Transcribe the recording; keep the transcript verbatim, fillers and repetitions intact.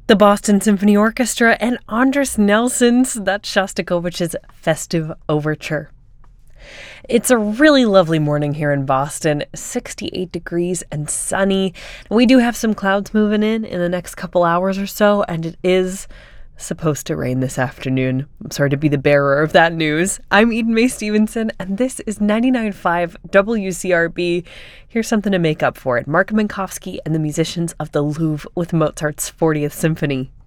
the Boston Symphony Orchestra, and Andris Nelson's That's Shostakovich's Festive Overture. It's a really lovely morning here in Boston, sixty-eight degrees and sunny. We do have some clouds moving in in the next couple hours or so, and it is supposed to rain this afternoon. I'm sorry to be the bearer of that news. I'm Eden Mae Stevenson, and this is ninety-nine point five W C R B. Here's something to make up for it. Mark Minkowski and the musicians of the Louvre with Mozart's fortieth Symphony.